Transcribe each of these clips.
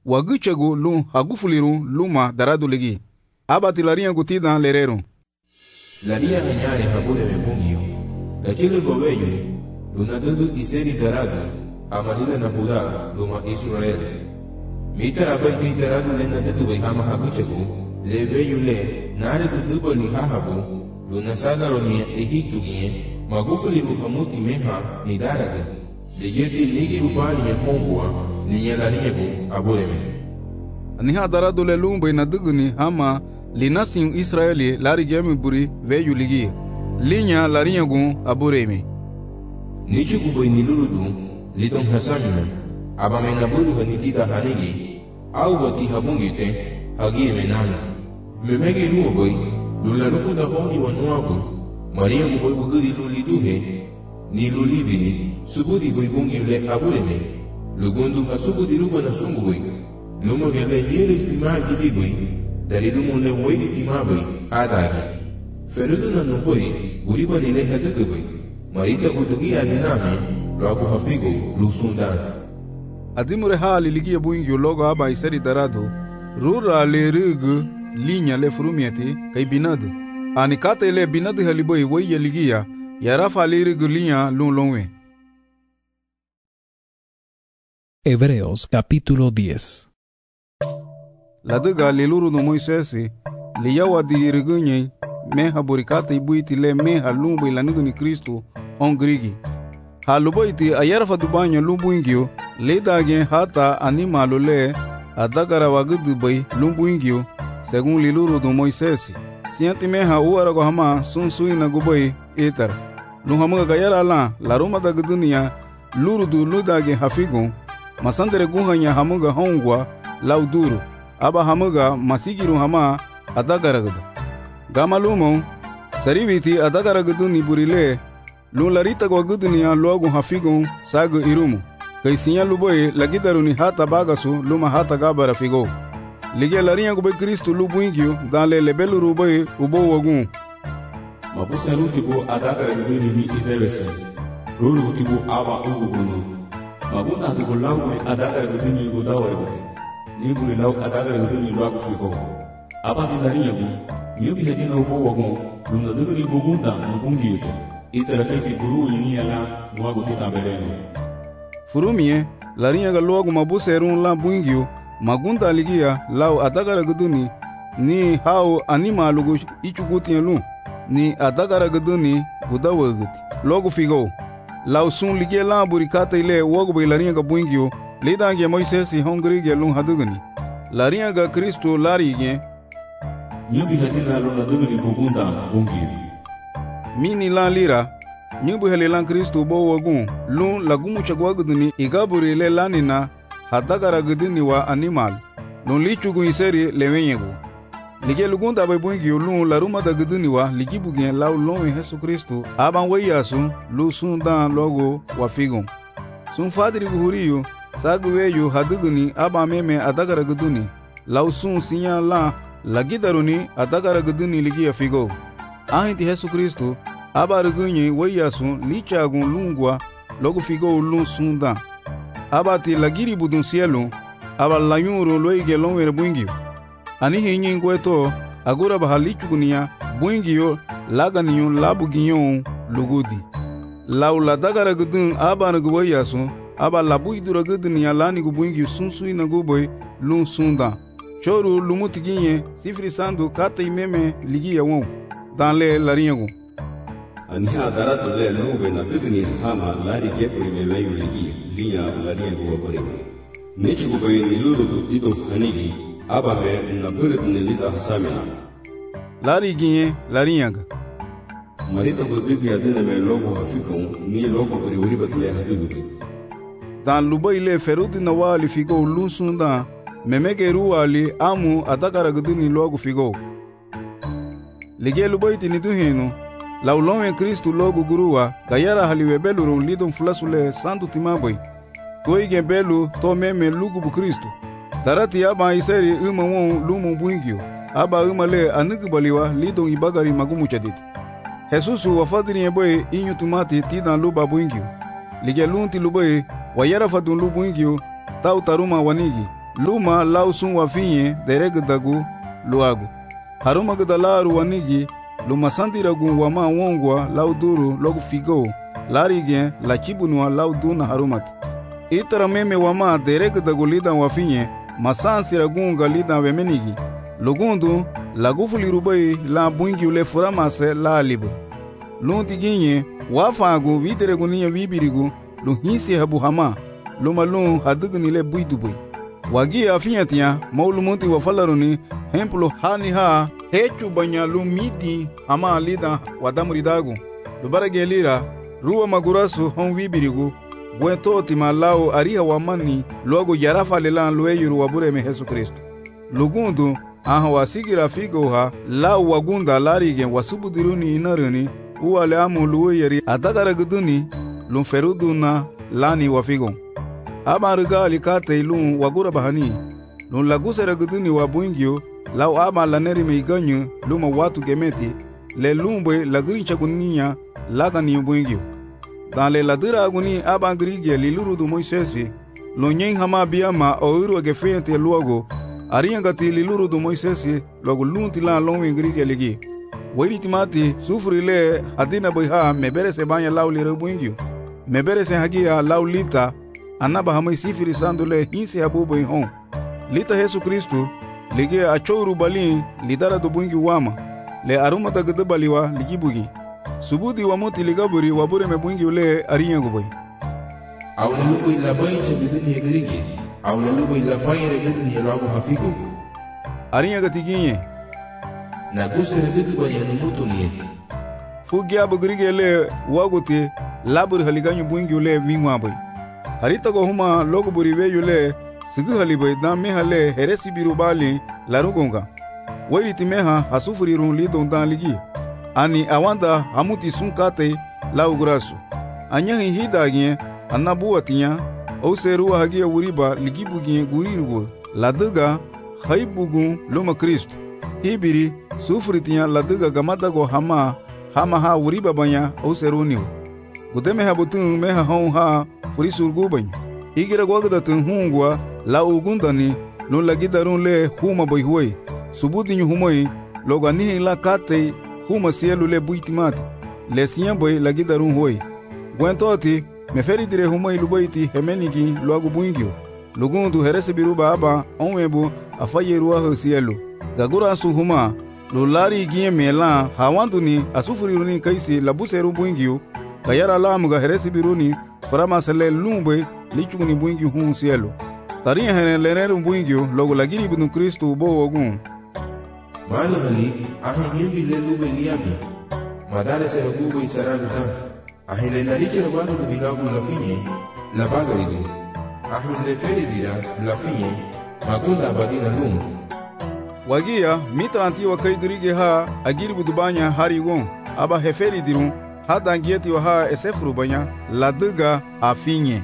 waguchegu lun hagufuliru luma daradu ligi. Abati laria gutida lerero. Laria menyare habule mebungio. Gachile gobeyo, lunatudu iseri darada, amarila na Huda, luma Israel. Mita abai daradu lenatudu bai hama haguchegu, lebeyo le, nare tutubo ni hahabu, lunasagaro ni Egiptu gie, magufuliru hamuti meha ni darada. Ligeti ligi rubani ya hongwa, linyalaniegu abureme. Niha daradu le lumba inaduguni hama linasin Israeli lari gemi buri veyu ligi. Linya larinyagu abureme. Nichu kuboy niluludu, lidong hasamina, abame naburu hanitida hanigi, au wati habungite, hagi menana. Memege luo boy, lularufu da honi wanuabu, Maria muboy buguri lulituhe, ni lulibini, subudi boy bungi le abureme. Lugundu hasubudi ruba na sungu boy, lumo gele jere tima gidi boy, dari lumo le woydi tima boy, adagi. Ferudu na nuboy, guriba nile hedeke boy, marita kutugi aliname, loagu hafigo, lusundan. Adimure hali ligia buingyo logo aba iseri darado, rura le rugu, linya le furumieti, kai binadu. Anikata ile binadu haliboy weye ligia, yarafa le rugu linya lungwe. Hebreos capítulo 10. La duga liluru no Moisesi, liyawa di rugunye, meha burikata ibuiti le meha lumbu ilanidu ni Kristo on grigi. Haluboiti ayarafa dubanyo lumbu ingyo, le dage hata animalo le adagara wagudu bay lumbu ingyo, según liluru do Moisesi. Sianti meha uarago hama sunsui na gubay etar. Luhamuga gayara la roma da gudunia, luru du ludage hafigon, masandere guhanya hamuga hongwa lauduru. Aba hamuga masigiru hama adagaragda. Gama lumo, sariviti adagaragduni burile, lularita gwagudunia luagu hafigon sagu irumu. Kaisinya luboy lagitaruni hata bagasu luma hata gabara figo. Lige larinha gube Kristo lubu ingyo dale lebelu ruboy ubo wagun. Mabusa rutibu adagaragduni ni idewese. Ruru tibu aba ugugunu. Maguna tibu lamu adagaragduni gudawaibu. Niburi lau adagaragduni luagu figo. Abati larinha gu. Nyubi hedina ubo wagun, luna duguri bugunda mbungiyuto. Itara kaisi furu yini ala mwagu titabeleno. Furumie, larinha ga logo mabuse erun la buingyo, magunda ligia lau adagara guduni, ni hao anima lugu ichuguti yalun, ni adagara guduni gudawaguti. Logo figo, lau sun ligia la burikata ile wogu bay larinha ga buingyo, lidange Moisesi hongri gelun hadugani. Larinha ga Kristo larige, Nyubi hedina luna duguri bugunda mbungiyu. Mini lan lira, nyubu hele lan Kristo bo wagun, lun lagumu chagwaguduni igaburi le lanina hadagara guduni wa animal, lun lichugu iseri lewenyegu. Lige lugunda baybungi lun laruma da guduni wa ligibugen lau lon Yesu Kristo aban wayasu lu sundan logo wa figon. Sun fadiri guhuriyo, saguweyo haduguni aban meme adagara guduni, lau sun sinya lan lagidaruni adagara guduni ligia figo. Ahinti Yesu Kristo abarugunye wayasun lichagun lungwa logo figo lun sundan. Abati lagiri budun cielo aba layuru loige lonwere buingyo. Ani hinyin gweto agura bahalichugunia buingyo laganiyon labuginyon lugudi. Lau la dagara gudun abanagu wayasun aba labuidura gudunia lanigu buingyo sunsui naguboy lun sundan. Choru lumutiginye sifri sandu kata imeme ligia won dan le larinyagu. Ania daratu le lube na bibini hama lari kepuri memeyu ligi linya larinyagu wapore. Nichu kubayi niluru dutito hanigi ababe na bulit nilita hasamina. Lari ginye larinyaga. Marita budibi adina me logo hafikon ni logo buri uribatile hadibuti. Dan luba ile ferudi na wali figo lunsundan memege ruwali amu adagara guduni logo figo. Lige lubaiti niduhinu, laulonwe Kristu logo guruwa, gayara haliwe beluru lidon fulasule sandu timaboy. Toige belu to meme lugubu Kristu. Darati aba iseri won lumu buingyo, aba le anugubaliwa lidon ibagari magumu chaditi. Jesusu wafadiri yeboy inyu tumati tidan luba buingyo. Lige lunti luboy, wayara fadun lubu buingyo, tau taruma wanigi. luma lau sun wafinye deregdagu luagu. Haruma gdalaru wanigi luma sandiragu wama wongwa lau duru logu figo larige la chibunua lau duna harumati. Itara meme wama deregdagu lidan wafinye masansiragunga lidan wemenigi. Lugundu lagufulirubai la buingi le furamase la alibu. Lunti ginye wafagu videregun niya vibirigu lu hinsi habu hama luma lun hadugni le buidubui. Wagi afiyatia maulumunti wafalaruni hemplo hani ha hechu banya lu miti hama lida wadamuridagu. Lubarage lira ruwa magurasu hon vibirigu bwento timalao ariha wamani luago yarafa lelan lueyuru wabure me Jesu Kristo. Lugundu aha wasigira figoha lau wagunda larigen wasubudiruni inaruni uwale amu luweyeri atagaraguduni lumferuduna lani wafigon. Aba riga alikate lun wagura bahani lun laguseraguduni wabuingyo lau aba laneri meiganyu luma watu gemeti le lumbe lagrinchaguninya lagani buingyo. Dan le ladira aguni aba grige lilurudu Moisesi lunyen hama biama oiru agefente luago ariangati lilurudu Moisesi logo lunti la lonwe grige ligi. Wairi timati sufuri le hadina boiha mebere se banya lau lire buingyo. Mebere se hagia lau lita anaba hamai sifiri sandule hinsi habu boihon. Lita Jesu Kristu lige achouru balin lidara do buingyo wama le arumata gdabaliwa ligibugi. Subudi wamuti ligaburi wabure me buingyo le ariango boy. Awla lugo ila baincha biduni egrige. Awla lugo ila fayre biduni elago hafiku. Arianga tiginye Na gusere bidu banyanu mutuni. Fugia bugrige le wagote labur haliganyu buingyo le vingwa boy. Harita go huma logo buriwe yule sigu halibai dan mehale heresi birubali larugonga. Wairi timeha hasufuri run lidon dan ligi. Ani awanda hamuti sunkate laugurasu. Anyahi hidagye anabuatinya au seruwa hagia wuriba ligibugie gurirugo. Laduga haibugun luma Kristo. Hibiri sufuritinya laduga gamadago hama ha wuriba banya au seruniu. Gudeme habutun meha hon ha furisurgu banya. Igira gwagdatun hungwa la ugundani no lagidarun le huma boyhuwe. Subudinyu humoi logani la kate huma sielu le buitimati. Le siyan boy lagidarun huwe. Gwentoti meferi dire humoi lubaiti hemenigi loagu buingyo. Lugundu herese biruba aba onwebu afayeruwa hosielu. Gagura su huma lulari gie melan hawanduni asufuriruni kaisi labuseru buingyo. Kayara lamuga herese biruni farama sele lumbe lichuguni buingyo hun sielu. Tariya hene leneru buingyo logo lagiri binu Kristu bo ogun. Mali hali ahimbi le lube liabi. Madare se hugo isaraguta. Ahile nariche rabano bilagu lafinye la bagaridu. Ahile feri dira lafinye magunda badina lum. Wagia mitranti wa kai grige ha agiri budubanya harigon aba heferi dirun hada ngieti wa ha esefru banya laduga afinye.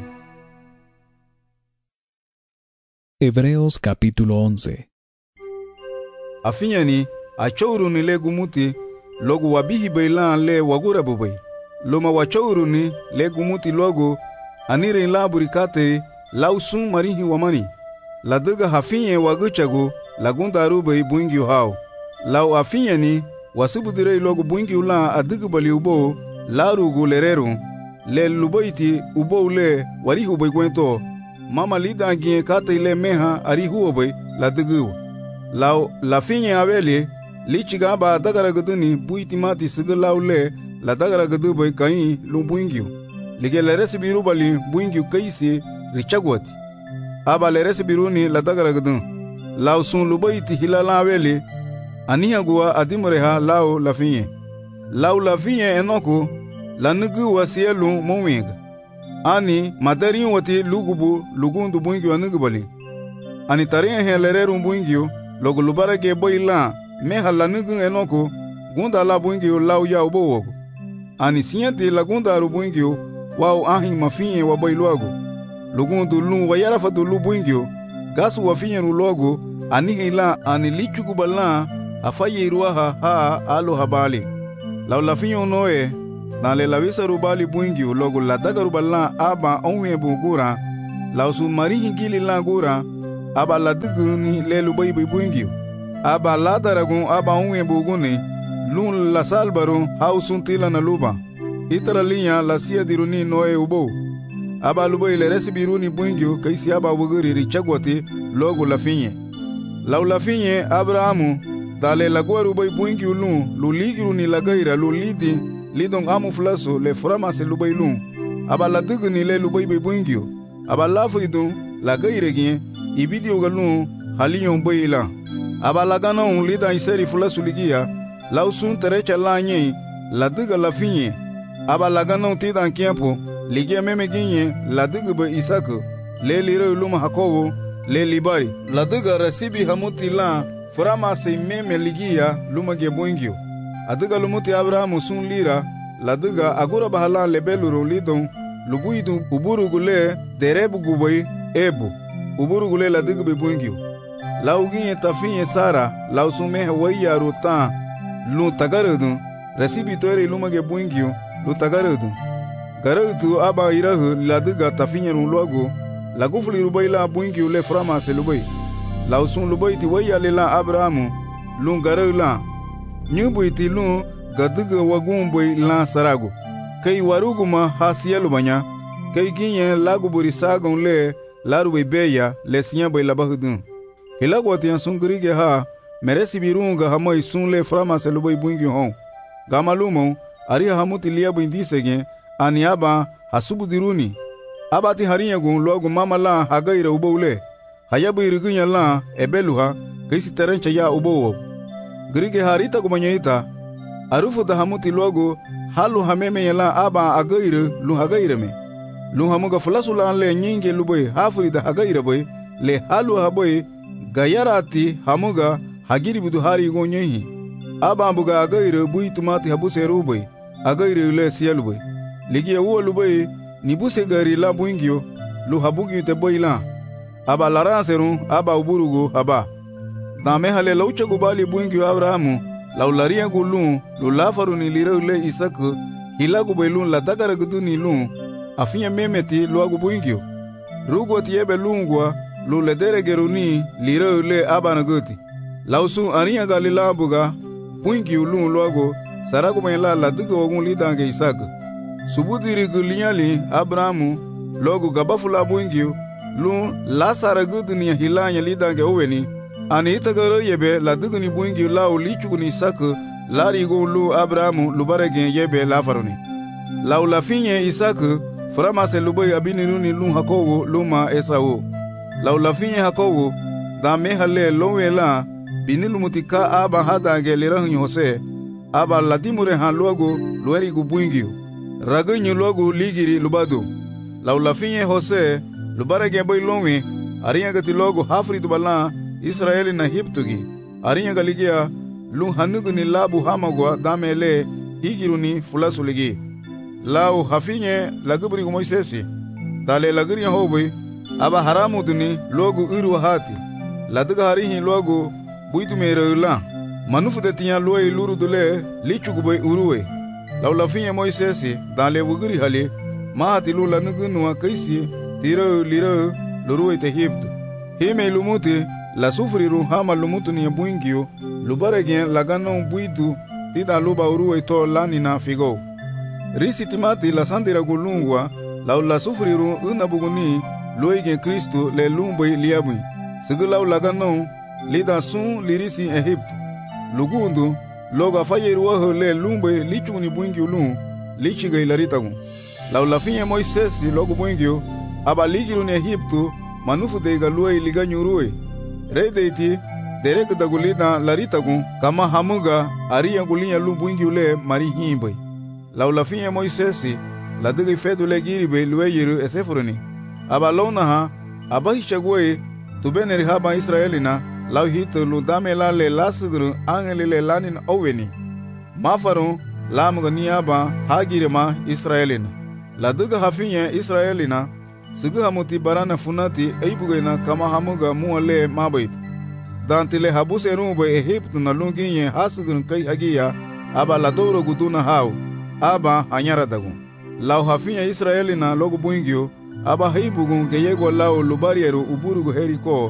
Hebreos capítulo 11. Afinyani achouruni le gumuti logo wabihi bailan le wagura bubai. Loma wachouruni le gumuti logo anire laburikate lausun marihi wamani. Laduga hafinye waguchago lagundaru bai buingyo hao. Lau afinyani wasubudire logo buingyo la adugu bali ubo larugu lereru le lubaiti ubo le warihu bai gwento. Mama lida gie kate ile meha arihu obai ladugu. Lau lafinye aveli lichiga ba dagaraguduni buitimati sigalau le la dagaragadu bai kai lu buingyo. Lige leresi biru bali buingyo kaisi richagwati. Aba leresi biruni la dagaragudun. Lau sun lubaiti hilala aveli aniha gua adimureha lau lafinye. Lau lafinye enoko la nugu wasielu mowinga. Ani madarin wati lugubu lugundu buingyo anugu bali. Ani tarin he lereru buingyo logo lubarage boila meha la nugu enoko gunda la buingyo lau ya ubo wogo. Ani sinyati la gunda aru buingyo wau ahin mafinye wa boiluago. Lugundu lu wayarafadu lu buingyo gasu wafinye rulogo ani hila ani lichugubala afaye iruaha ha alo habali. Lau lafinyo noe na le lavisa rubali buingyo logo la daga rubala aba onwe bugura lau su marihi gili la gura aba ladiguni le lubai buingio aba ladaragun aba unwe buguni lun la salbaru hausun tila na luba itara linya la sia diruni noe ubo aba lubai le resibiruni buingio kaisi aba wuguri richagwati logo la finye la finye Abrahamu dale la gwaru bai buingio lun luligiruni la gaira lulidi lidong amu flaso le frama se lubai lun aba ladiguni le lubai buingio aba lafridun la gaire gien ibidio galun haliyon boyila aba laganon lida iseri flaso ligia lausun terecha la nye la diga la finye aba laganon tidan kiampo ligia meme ginye la diga be Isaka le lire luma Hakobo le libari la diga resibi hamuti la frama se meme ligia luma ge boingio adiga lumuti Abrahamu sun lira la diga agura bahala le beluro lidon luguidu uburugule derebu guboi ebu uburugule la diga be boingio la uginye tafinye Sara la usume waya rutan lu tagarudu resibi toire luma ge boingio lu tagarudu garudu aba irahu la diga tafinye logo la gufuli rubai la boingio le frama se lubai la usun lubai ti waya le la Abrahamu lu garu la nyubu ti lu gadiga wagun boy la sarago kai waruguma hasielu banya kai ginye lagu buri sagon le laru beya le sinya boy la bahudun hilagwati an sungrige ha meresi birunga hamai sun le frama se lubai buingi hon gamalumo ari hamuti liya buindisege aniaba hasubu diruni abati hariya gun logo mama la hagaira ubole hayabu irigunya la ebeluha kaisi terencha ya ubo grige harita gumanyaita arufu da hamuti logo halu hameme yala aba agaire lu hagaire me lu hamuga fulasula le nyinge luboy hafuri da hagaire boy le halu haboy gayarati hamuga hagiri budu hari gonyehi aba buga agaire bui tumati habuse ruboy agaire le sieluboy ligie wo luboy nibuse gari la buingio lu habugi te boy la aba laranseru aba uburugo aba dame hale laucha gubali buingio Abrahamu laularia gulun lu lafaru ni lireu le Isaka hilagu belun la dagara guduni lun afinya memeti lu agu buingio rugo tiebe lungwa lu ledere geruni lireu le abanagoti lausu ariya galila buga buingio lun lu agu saragu mela la duga wagun lidange Isaka subudiri gulinyali Abrahamu logu gabafula buingio lun la saraguduni hilanya lidange oweni ani itagaro yebe la duguni buingi la ulichuguni Isaka la rigo lu Abrahamu lubarege yebe la faroni la ulafinye Isaka frama se lubai abiniruni lu Hakobo luma Esau la ulafinye Hakobo da mehale lowe la binilu mutika aba hadange lirahun Hose aba ladimure han luago luerigu buingi ragunyu luago ligiri lubado la ulafinye Hose lubarege boy lowe ariya gati logo hafri dubala Israeli na hiptugi arinya galigia lu hanuguni labu hamagwa damele higiruni fulasuligi lau hafinye lagubri Moisesi dale lagriya hobi aba haramu duni logu uru hati laduga harihi logu buitu mereula manufu de tinya loy luru dule lichugubay uruwe lau lafinye Moisesi dale wugri hali mahati lu lanugunu kaisi tiro liro luruwe te hiptu hime lumuti la sufriru hama lumutu ni buingio lubaregen lagano buidu tida luba uruwe to lanina figo risi timati la sandira gulungwa la sufriru unabuguni loige Kristo le lumbai liabui sigulaw lagano lida sun lirisi Egypt lugundu loga fayeru wa le lumbai lichuni buingio lu lichiga ilaritagu la finye Moises logo buingio aba ligiru ni Egyptu manufu de galoi liganyuruwe redeiti derek dagulida laritagu kama hamuga ariya gulinya lumbuingi ule mari himbai laulafinye Moisesi ladigi fedu le giribe lueyiru esefuruni aba launaha aba hichagwe tubeneri haba Israelina lau hitu ludame la le lasuguru angelile lanin oweni mafaru lamuga niaba hagirema Israelina ladiga hafinye Israelina Sugu hamuti barana funati eibugena kama hamuga muale mabait. Dantile habuse rumbe Egyptu na lunginye hasugun kai hagia aba ladoro guduna hau aba anyara dagun. Lau hafinya Israeli na logo buingio aba heibugun geyego lau lubarieru uburugu heriko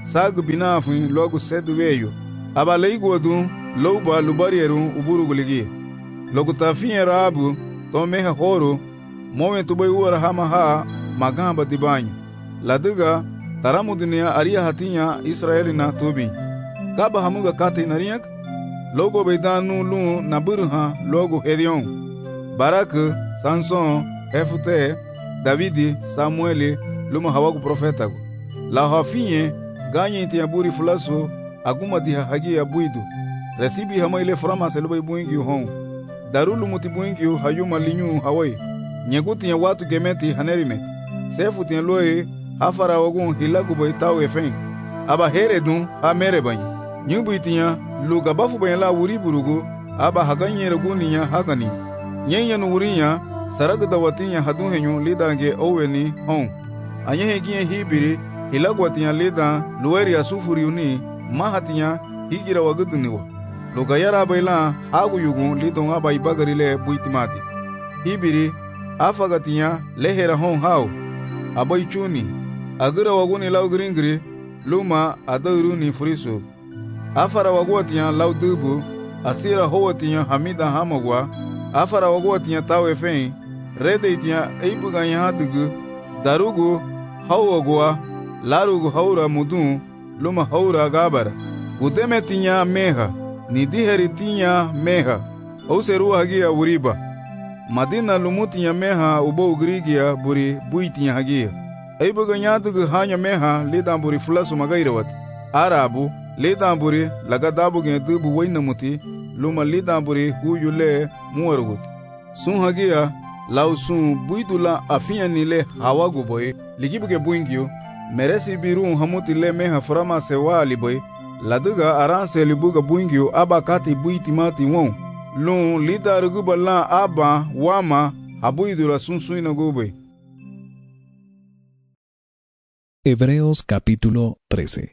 sag binafin logo sed veyo aba leigodu loba lubarieru uburugu ligi logo tafinha rabu to meha horo momento boy ura hama ha magamba dibanho laduga taramu dunia aria hatinha israelina tubi kaba hamuga kate nariak logo bedanu lu naburha logo hedion barak sanson efute davidi samueli luma hawagu profeta la hafinye ganye tiaburi fulaso aguma diha hagi abuidu resibi hama ile frama selbai buingi hon darulu mutibuingi hayuma linyu hawai nyeguti ya watu gemeti hanerimet sefu tiya loe hafara wagun hilagu bai tau efen aba heredun ha merebany nyubu itiya luga bafu bayan la wuri burugu aba haganye reguniya hagani nyenya nu wuriya saragu dawatiya hadun henyu lidange oweni hon anyehe giye hibiri hilagu watiya lidan lueri asufuri uni mahatiya higira waguduniwa luga yara baila hagu yugun lidon aba ibagarile buitimati hibiri afagatiya lehera hon hau abai chuni agira waguni lau gringri luma adauruni furisu afara wagwatiya lau dubu asira howatiya hamida hamagwa afara wagwatiya tawe fein redetiya eibuganya hadugu darugu hawagwa larugu haura mudun luma haura gabara udemetiya meha nidiheritiya meha ouseru hagia uriba madina lumutiya meha ubo ugrigia buri buitiya hagia eibuganya dugu hanya meha lidan buri fulasu magairawat arabu lidan buri lagadabu gen dubu wainamuti luma lidan buri huyule muwarugut sun hagia lau sun buidula afiya nile hawagu boy ligibuge buingio meresi birun hamuti le meha frama sewa aliboy laduga aranse libuga buingio aba kati buitimati won lun lidarugu bala aba wama habuidula sunsuina gube. Hebreos capítulo 13.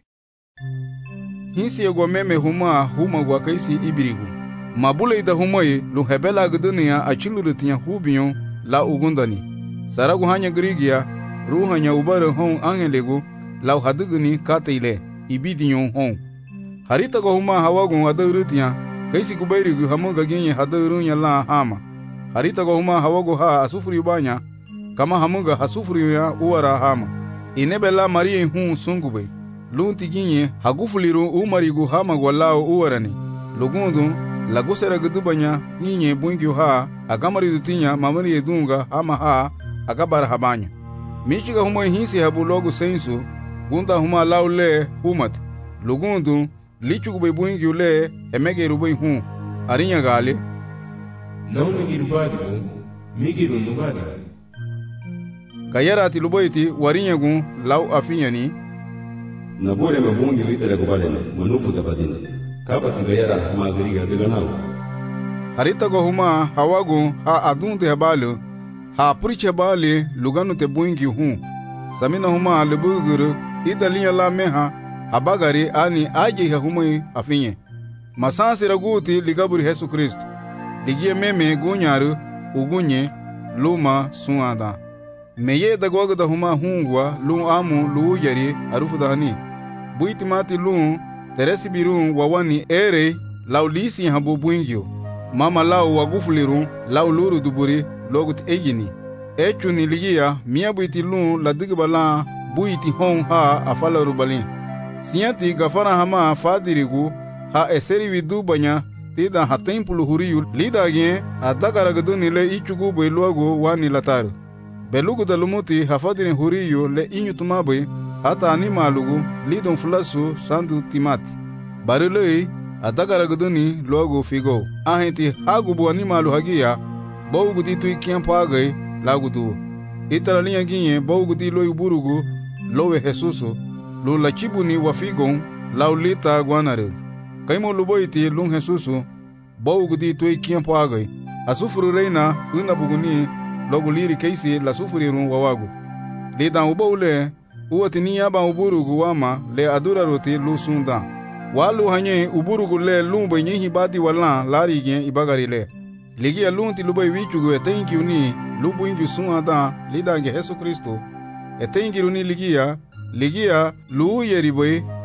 Hinsi yagwa meme huma gwa kaisi ibirigu mabule ida humai lu hebela guduniya achilurutiya hubiyon la ugundani saragu hanya grigia ruhanya ubare hon angelegu lau haduguni kateile ibidiyon hon harita go huma hawagun adurutiya kaisi kubairigu hamuga ginye hadurunya la hama harita go huma hawagu ha asufuri banya kama hamuga hasufuri ya uwara hama inebela marie hun sungube lunti ginye hagufuliru umarigu hama gwalao uwarani lugundu lagusera gudubanya nyinye buingyu ha agamari dutinya mamari edunga hama ha agabara habanya michiga huma hinsi habu logu sensu gunda huma laule humat lugundu lichugube buingyu le emege rubai hun arinya gale não migirubadi migiru nubadi kayarati lubaiti warinya gun lau afinyani nabore mabungi litere kubalene manufu tabadine kabati gayara magriga deganau harita go huma hawagu ha adunte habalu ha puriche bali luganu te buingi hun samina huma lebuguru idaliya la meha habagari ani aje ha humai afinye masansi raguti ligaburi Yesu Kristo ligie meme gunyaru ugunye luma suada meye dagwaga da huma hungwa lu amu lu yari arufudani buitimati lu teresi birun wawani ere laulisi habu buingyo mama lau wagufuliru lau luru duburi logut ejini echuni ligia mia buiti lu ladigbala buiti hon ha afala rubalin siyati gafana hama fadirigu ha eseri vidu banya tida ha tempulu huriyu lidagye adagaragaduni le ichugu beluago wani lataru belugu dalumuti hafadini huriyu le inyutumabe hata animalugu lidon fulasu sandu timati barilei adagaragaduni logo figo ahenti hagubu animalu hagia bawgudi tu ikiampagai lagudu itaralinha ginye bawgudi loyu burugu lowe Jesusu lu lachibuni wafigon laulita guanareg kaimo luboiti lun Jesusu bawgudi tu ikiampagai asufuru reina unabuguni logo liri keisi la sufurirun wawagu lidan ubawle uwatini yaba uburugu wama le adura roti lu sunda walu hanye uburugu le lumbe nyihi badi wala lari gen ibagari le ligia lunti lubai wichugu etenki uni lubu ingi sunada lidange Yesu Kristo etenki uni ligia lu yeriboy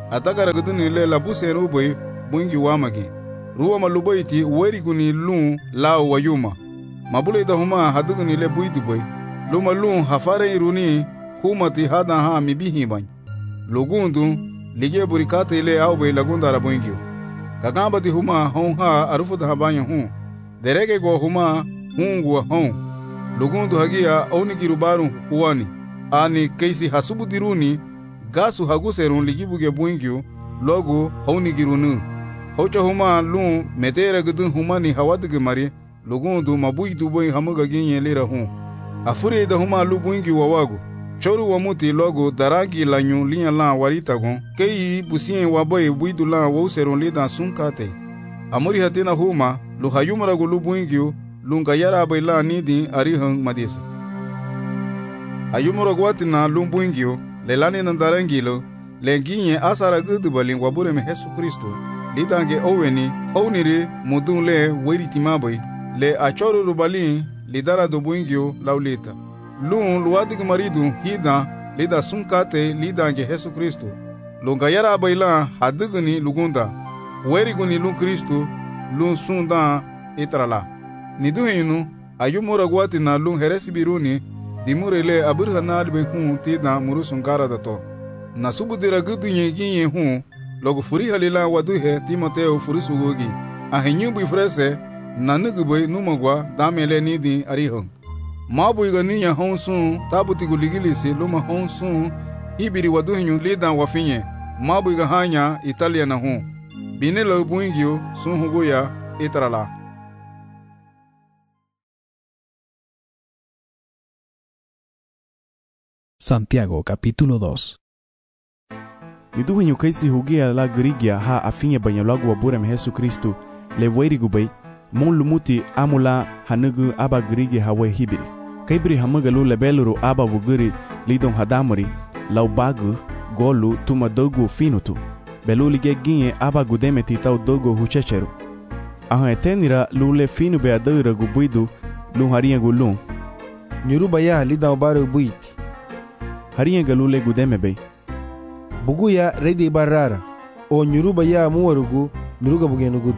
atagara guduni le labuse ruboi bungi wamagi ruwa malubaiti weriguni lun lao wayuma mabule da huma haduguni le buitu boy luma lun hafare iruni humati hada ha mibihi ban lugundu lige burikate le awbe lagundara bungi kagambati huma hon ha arufuda habanya hu derege go huma hungu hon lugundu hagia onigirubaru huani ani keisi hasubudiruni gasu haguserun ligibuge buingyu logo honigirunu hocha huma lu metera gudun humani hawadige mari lugundu mabuidu boy hamuga ginye lira hu afuri da huma lu buingyu wawagu choru wamuti logo darangi lanyu linya la warita gon kei busien waboy buidu la woserun lida sunkate amuri hatina huma lu hayumara gulu buingyu lunga yara bayla nidi arihang madisa ayumura gwatina lumbuingyo lelani nandarangilo lenginye asara gudu balin wabure me Yesu Kristo lidange oweni owniri mudun le weritimaboy le achoru rubalin lidara do buingyo laulita lun luadig maridu hida lida sunkate lidange Yesu Kristo lunga yara bayla hadugni lugunda weriguni lun Kristo lun sunda itrala niduhinu ayumura gwatina lun heresibiruni dimurele aburhanal be hu tida murusun garadato nasubudira gudunye ginye hu logo furi halila waduhe Timoteo furisugogi ahenyubu frese nanugubay numagwa damele nidi arihon mabuiga ninya honsun tabuti guligilisi luma honsun ibiri waduhenyu lidan wafinye mabuiga hanya Italia na hu binelo buingyo sun hugoya itrala. Santiago capítulo 2. Niduhenyu kaisi hugia la grigia ha afinye banyalagu waburem Yesu Kristu le weirigubay mon lumuti amula hanugu aba grigi hawe hibiri kaibri hamagalu lebeluru aba wuguri lidon hadamuri laubagu golu tuma dogu finutu belu lige ginye aba gudemeti tau dogo huchecheru aha etenira lule finu be adura gubuidu lu haria gulun nyuruba ya lidon baru buiti haria galule gudeme bay bugu ya redi barara o nyuruba ya muwarugu nuruga bugenugud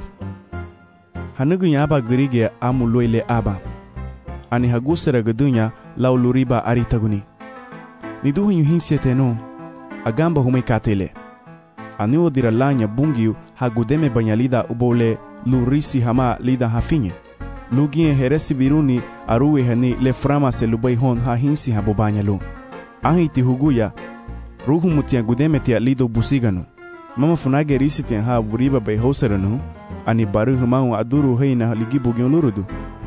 hanugu ya aba grige amuloile aba ani hagusera gadunya lauluriba aritaguni niduhinyu hinseteno agamba humekatele ani odira lanya bungiu hagudeme banyalida ubole lurisi hama lida hafinye lugie heresi biruni aruwe hani le frama se lubai hon ha hinsi habobanyalu ahiti huguya ruhu mutia gudeme tia lido busiganu mama funage risitian ha vuriba bay hoseranu ani baru humau aduru heina ligibu gyolurudu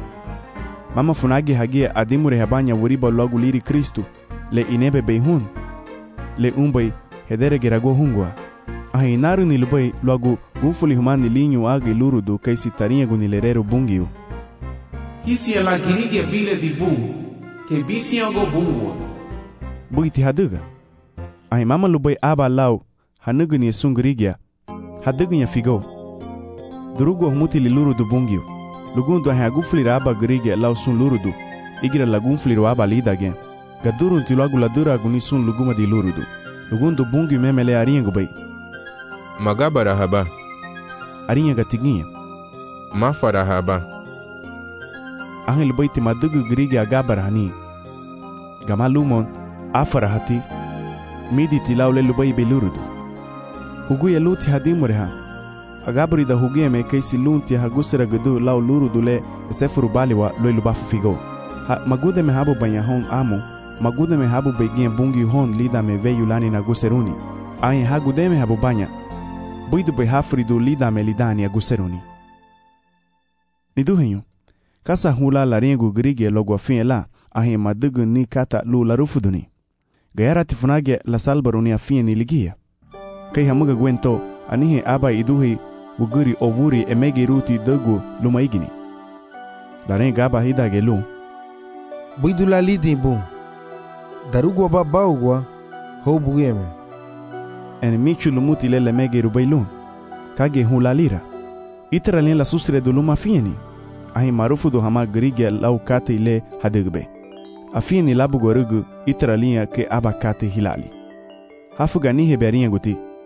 mama funage hagia adimure habanya vuriba logu liri Kristu le inebe beihun le umbay hedere gerago hungwa ahinaru ni lubai logu gufuli humani linyu agi lurudu kaisi tarinha gunilerero bungiu hisi ala girige bile di bung ke bisi ago bungu buiti haduga ahi mama lubai aba lau hanuguni sungrigia hadugunya figo durugo humuti li lurudu bungiu lugundu ahi agufli aba grigia lau sun lurudu igira lagunfli aba lidage gaduru ntilagu ladura guni sun luguma di lurudu lugundu bungiu memele arinha gubai magabara haba arinha gatiginha mafara haba ahi lubai ti madugu grigia agabara hani gamalumon afara hati midi tilaule lubai belurudu huguya luti hadimureha agabri da huguya me kaisi lunti hagusera gudu lau lurudu le sefuru baliwa loi lubafu figo magude me habu banya hon amo magude me habu begien bungi hon lida me veyu lani na guseruni ahi hagude me habu banya buidu be hafridu lida me lidani aguseruni niduhenyu kasa hula la rengu grige logo afin la ahi madugu ni kata lu la rufuduni gayara tifunage la salbaruni afin ni ligia kai hamuga gwento anihe aba iduhi uguri ovuri emege ruti dogu lumaigini la renga aba hidage lu buidu la lidi bun darugo baba ugwa ho bugeme en michu lumuti le mege rubailun kage hula lira itara len la susre do luma fieni ahi marufu do hama grige lau kate ile hadugbe afieni labu gorugu itara linha ke aba kate hilali hafuga ni heberinha guti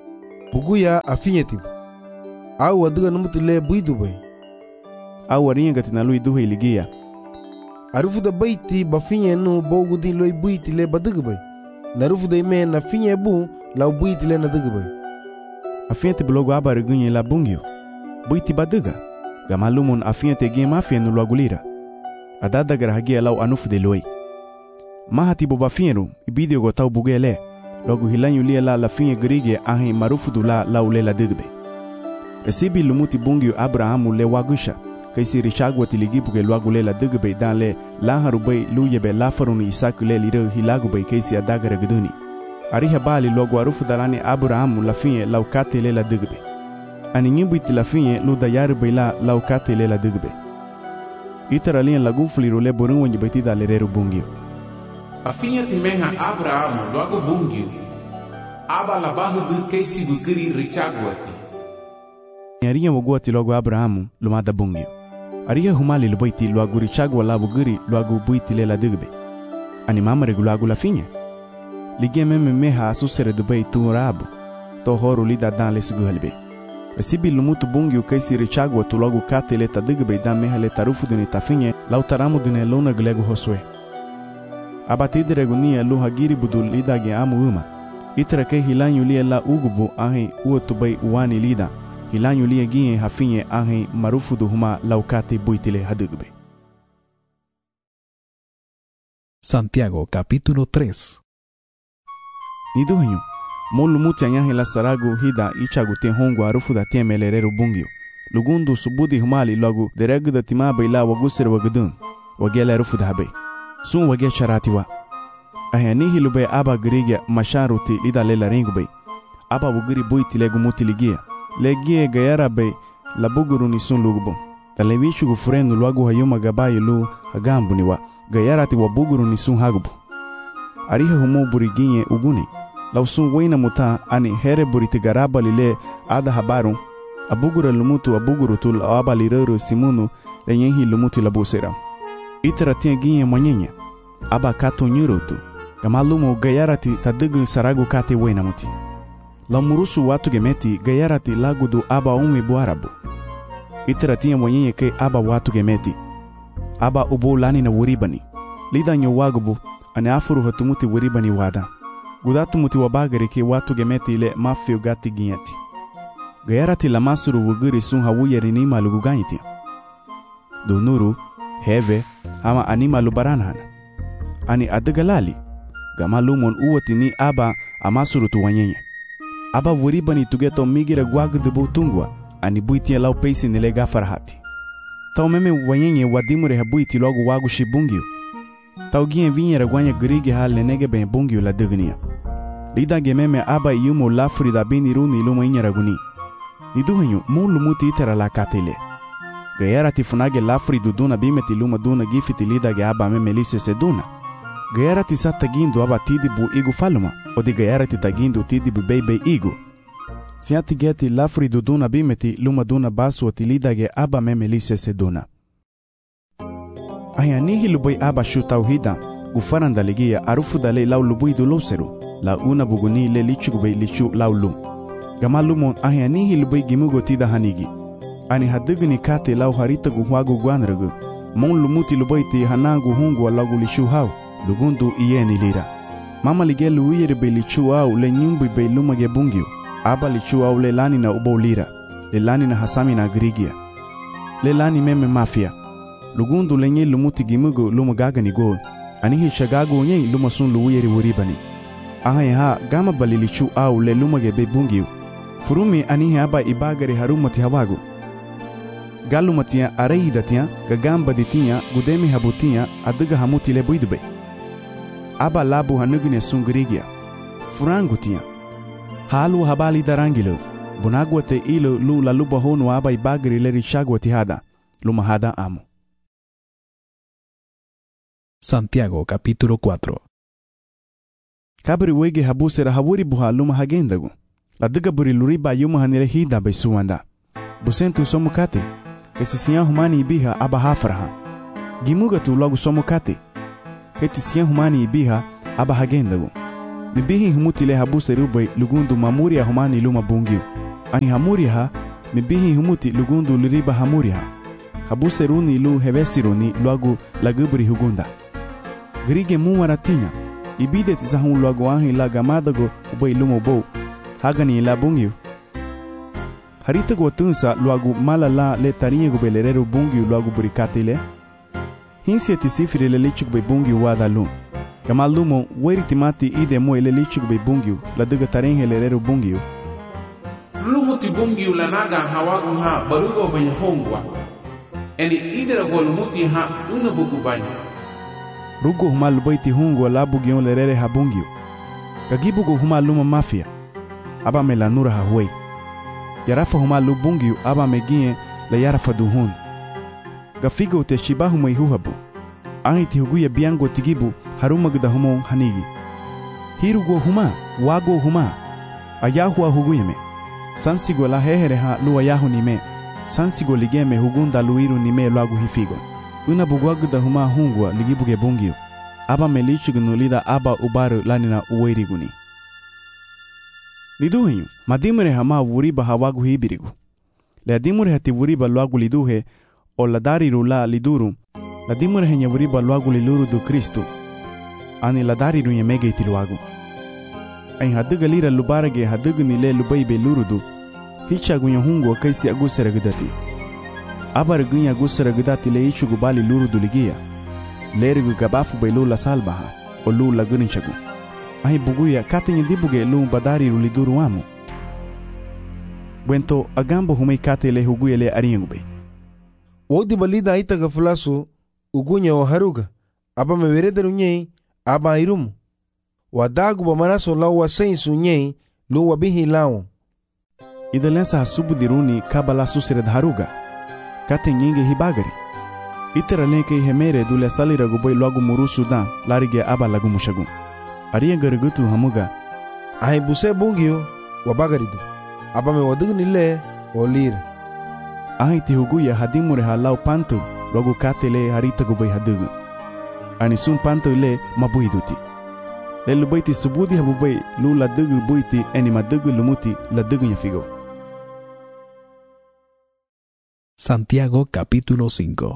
buguya afinyetib au aduga numutile buidubay au aringa na lui duhe ligia arufu da baiti bafinye nu bogudi loy buitile badugubay narufu da ime na finye bu law buitile na dugubay afinyete blogo aba gunye la bungio buiti baduga gamalumon afinyete ge mafia no lagulira adada garahagia law anufu de loy mahati bo bafinyeru ibidio go taw bugele logo hilanyu lia la finye grige ahi marufu dula law lela dugbe resibi lumuti bungio Abrahamu le wagusha kaisi richagwa tiligibu ke luagule la dugbe dan le laharubay luyebe lafaruni Isaac le liro hilagubay kaisi adagara guduni ariha bali logo arufu dalani Abrahamu la finye laukate le la dugbe ani nyimbuiti la finye lu dayarubay la laukate le la dugbe itara lien lagufliru le borun wanyi betida le reru bungio a finye timeha Abrahamu logo bungio aba la bahudu kaisi bukiri richagwati ariya wogwati logo Abrahamu lumada bungio ariya humali lubaiti luagu richagwa la bugiri luagu buiti le la dugbe ani mamare luagu la finye lige meme meha asusere dubai turabu to horu lida dan le siguhalbe resibi lumutu bungio kaisi richagwa tu logo kate le ta dugbe dan meha le tarufu duni tafinye lau taramu dune luna glegu hoswe abatidere gunia lu hagiri budul lida ge amu uma itara ke hilanyu lia la ugubu ahi uotubai uwani lida hilanyu lia gie hafinye ahi marufu du huma laukate buitile hadugbe. Santiago capítulo 3. Niduhenyu molu muti anyahi la saragu hida ichagu te hongu arufu da temeleleru bungio lugundu subudi humali logu deregu da timabe ila wagusir wagudun wagela arufu da habe sun wage charatiwa ahanihi lube aba grigia masharuti lida lela ringube aba wugiri buitile gumuti ligia legie gayara be labuguru ni sun lugubo talevichu gufurenu luagu hayuma gabayi lu hagambuniwa gayara ti wabuguru ni sun hagubu ariha humu buriginye uguni law sun wayna muta ani here buriti garaba lile ada habaru abugura lumutu abuguru tul aba lirero simunu lenyehi lumutu labusera itara tia ginye manyenya aba kato nyurotu gamalumo gayara ti tadugu saragu kate wayna muti la murusu watu gemeti gayarati lagudu aba ume buarabu itara tia mwenye ke aba watu gemeti aba ubo lani na wuribani lida nyo wagubu ane afuru hatumuti wuribani wada gudatu muti wabagari ke watu gemeti ile mafio gati ginyati gayarati la masuru wugiri sun hawuyeri ni malugu ganyiti dunuru heve ama anima lubaranhana ani adagalali gamalumon uwati ni aba amasuru tuwanyenye aba wuribani tugeto migira gwagudu butungwa ani buitia lau peisi nile gafarhati tau meme wanyenye wadimure habuiti logo wagu shibungio tau gien vinyera gwanya grigi hal nege ben bungio la dugnia lida gememe aba yumo lafri da bini runi luma inyera guni niduhenyu mulu muti itera la katile gayara tifunage lafri duduna bimeti luma duna gifiti lida ge aba meme lise seduna gayara tisa tagindu aba tidibu igu faluma odi gayara tagindu tidibu bebe igu siati geti lafri duduna bimeti luma duna basu oti lida ge aba meme lise seduna ayanihi lubay aba shu tauhida gufaranda ligia arufu dale lau lubui du loseru la una buguni le lichugubay lichu lau lum gamalumon ayanihi lubay gimugo tida hanigi ani haduguni kate lau harita guhwagu gwanragu mon lumuti lubay ti hanangu hungu lagu lichu hau lugundu iyeni lira mama ligelu uyere be lichu au le nyumbu be lumage bungio aba lichu au le lani na ubo lira le lani na hasami na grigia le lani meme mafia lugundu lenye lumuti gimugo lumagaga ni go anihi shagago nye lumasun luuyeri wuribani ahai ha gama bali lichu au le lumage be bungio furumi anihi aba ibagari harumati hawago galumatia areidatia gagamba ditia gudemi habutia aduga hamuti le buidube aba labu hanugine sungrigia furangutia halu habali darangilo bunagwate ilo lu la luba honu aba ibagari le richagwati hada luma hada amo. Santiago capítulo 4. Kabri wege habusera hawuri buha luma hagendagu la duga buri luriba yuma hanire hida be suwanda busentu somukate kesisiya humani ibiha aba hafraha gimuga tu lagu somukate ketisiya humani ibiha aba hagendagu Mibihi humuti le habuse rubai lugundu mamuria humani luma bungiu. Ahi hamuria mibihi humuti lugundu liriba hamuria. Habuse runi lu hevesiruni luagu lagubri hugunda. Grige mumaratinya. Ibide tisahun luagu ahi la gamadago ubai lumo bou. Hagani la bungiu. Harita go tunsa luagu malala le tarinha go belereru bungiu luagu burikatile. Hinsi etisifiri le lichuk be bungiu wada lum. Kamalumo weritimati ide mo ele lichuk be bungiu la duga tarinha lereru bungiu. Lumuti bungiu la naga hawagu ha barugo banya hongwa. Eni idera go lumuti ha una bugu banya. Rugo huma lubaiti hongwa la bugion lerere ha bungiu. Gagibugo huma luma mafia. Aba me la nura ha huei. Yarafa huma lu bungiu aba me gie la yarafa duhun. Gafigo te shibahu mai huhabu. Ahi ti huguya biango tigibu harumagda humo hanigi. Hirugo huma, wago huma. Ayahua huguyeme. Sansigo la hehere ha lu ayahu nime. Sansigo ligeme hugunda luiru nime luagu hifigo. Una bugwagda huma hungwa ligibuge bungiu. Aba me lichugnu lida aba ubaru lanina uweiriguni. Liduhenyu, madimure hama vuriba hawagu hibirigu. Le adimure hati vuriba luagu liduhe o la dariru la liduru. La dimure henya vuriba luagu liluru du Kristu. Ani la dariru yemege iti luagu. Ain haduga lira lubarage haduga nile lubaibe lurudu. Hicha gunya hungu kaisi agusera gudati. Abar gunya agusera gudati le ichu gubali lurudu ligia. Lerigu gabafu bailu la salbaha o lu la guninchagu. Ahi buguya katenye dibuge lu badariru liduru amu. Bwento agambo humei kate le huguya le ariangube. Wodi balida aitaga fulasu ugunya o haruga. Aba meverederu nyei aba irumu. Wadagu bamaraso lau wa sensu nyei lu wabihi lau. Idalensa hasubu diruni kabala susire dharuga. Kate nyinge hibagari. Itera lenke hemere dule salira guboi luagu murusu dan larige aba lagu mushagu. Aria garigutu hamuga. Ahi buse bungiu wabagaridu. Aba me wadugu nile o lira. Ahi ti huguya hadimure ha lau pantu luagu kate le harita guboi hadugu. Ani sun pantu le mabuiduti. Le lubaiti subudi habubai lu la dugu buiti eni madugu lumuti la dugu nyafigo. Santiago capítulo 5.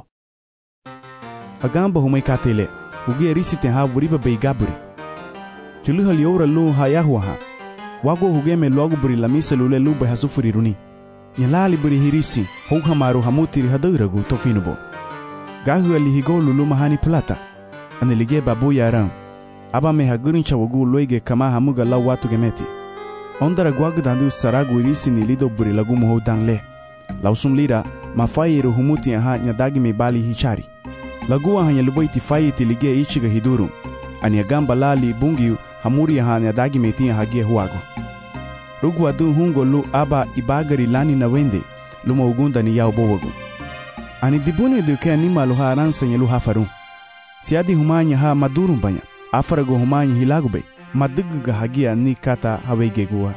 Agamba humai katele, ugia risite ha vuriba beigaburi. Chuluha liora lu hayahuaha. Wago hugeme luagu buri la misa lule luba hasufuri runi. Nyalali buri hirisi, houha maru hamutiri haduragu tofinubo. Gahu alihigo lulu mahani plata. Anelige babu yaram. Aba me hagurincha wagu loige kama hamuga lau watu gemeti. Ondara guagu dandu saragu irisi ni lido buri lagu muho dangle. Lausum lira, mafairu humuti aha nyadagi me bali hichari. Lagua hanya lubaiti faiti lige ichiga hidurum. Ani gamba lali bungiu hamuri aha nyadagi me tia hagie huago. Rugu adu hungo lu aba ibagari lani na wende, luma ugunda ni yao bowagu. Ani dibune duke anima luha aransa nye luha farum. Siadi humanya ha madurum banya, afarago humanya hilagube, maduguga hagia ni kata hawege gua.